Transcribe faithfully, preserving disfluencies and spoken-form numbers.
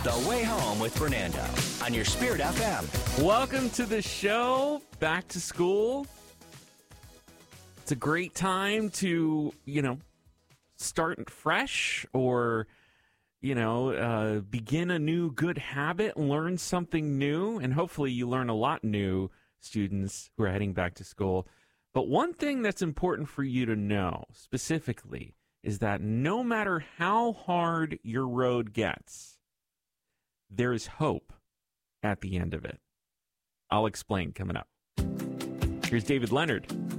The Way Home with Fernando on your Spirit F M. Welcome to the show. Back to school. It's a great time to, you know, start fresh or, you know, uh, begin a new good habit, learn something new, and hopefully you learn a lot new, students who are heading back to school. But one thing that's important for you to know specifically is that no matter how hard your road gets, there is hope at the end of it. I'll explain coming up. Here's David Leonard